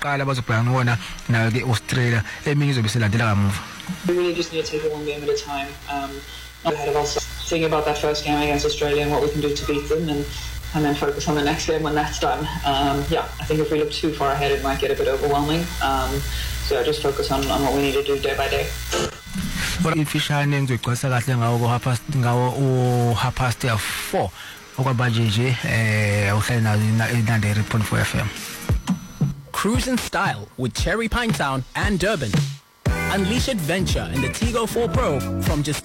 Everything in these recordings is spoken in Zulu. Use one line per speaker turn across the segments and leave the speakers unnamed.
wokuqala bazobhekana wona nayo ke Australia eminye izobe silandela kamuva.
We really just need to take it one game at a time. Ahead of us, thinking about that first game against Australia and what we can do to beat them, and then focus on the next game when that's done. I think if we look too far ahead, it might get a bit overwhelming. So just focus on what we need to do day by day.
Imfishane ngizoyiqhasa kahle ngawo half past 4 okwabanje nje uhlale nayo inande report for FM.
Cruise in style with Cherry Pinetown and Durban. Unleash adventure in the Tigo 4 Pro from just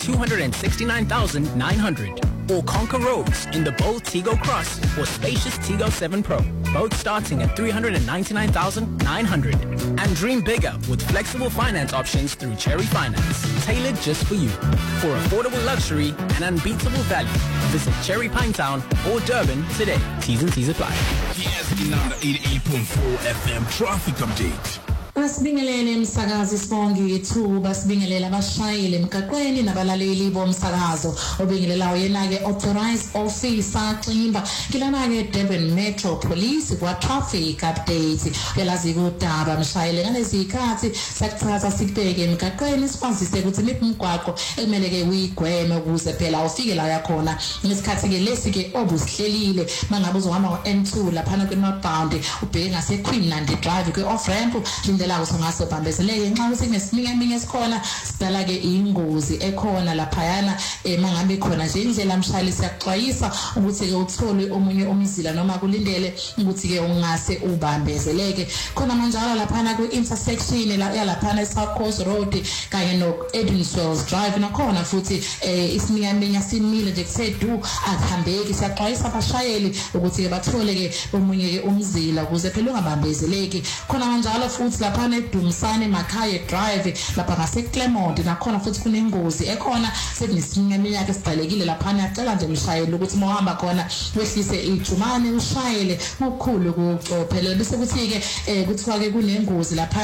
269,900. Or conquer roads in the bold Tigo Cross or spacious Tigo 7 Pro, both starting at 399,900. And dream bigger with flexible finance options through Cherry Finance, tailored just for you. For affordable luxury and unbeatable value, visit Cherry Pinetown or Durban today. T's and C's apply.
Yes, 88.4 FM traffic update.
Basibingelele umsakazi Sibongi ithuba sibingelela abashayeli emgaqweni nabalaleli bomsakazo obingelela yena ke authorized officer Ximba kilana ke Durban Metro Police kwa traffic update yalazi kudaba mshayeli ngalezikhathi sakuthatha sikubeke emgaqweni sikwazise ukuthi imigwaqo ekumele ke uyigweme ukuze phela ufike la yakhona ngesikhathi ke lesi ke obusihlelile mangabe uzohamba ngo-N2 lapha ku northbound ubheke ngase Queenland Drive ke off ramp la usungaso bambezeleke nxa kusenesinye esikhona sidala ke ingozi ekhona laphayana mangabe khona nje indlela mshayeli siyaxwayisa ukuthi ke uthole omunye umzila noma kulindele ukuthi ke ungase ubambezeleke khona manjalo laphana ku intersection la yalaphana South Coast Road kanye no Edwinswells Drive nakhona futhi isinyaminya simile nje kusedu akuhambeki siyaxwayisa abashayeli ukuthi ke bathole ke omunye ke umzila ukuze phela ungabambezeleki khona manjalo futhi lapha Dumsane Makhaya Drive lapha ngase Claremont nakhona futhi kunengozi ekhona sekunesinye ke sidalekile lapha ngiyacela nje umshayeli ukuthi mohamba khona wehlise ijumane ushayele ngokukhulu ukucophelela bese kuthi ke kuthiwa ke kunengozi lapha